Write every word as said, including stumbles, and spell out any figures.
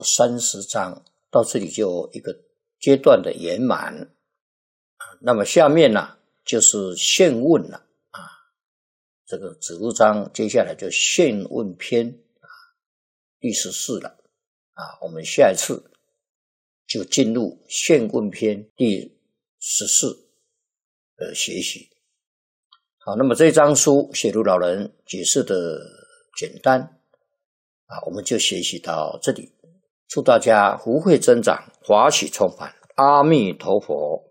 三十章到这里就有一个阶段的圆满。那么下面呢、啊、就是宪问了啊，这个子路章接下来就宪问篇啊，第十四了啊，我们下一次就进入宪问篇第十四的学习。好，那么这张书写如老人解释的简单啊，我们就学习到这里。祝大家福慧增长，法喜充满，阿弥陀佛。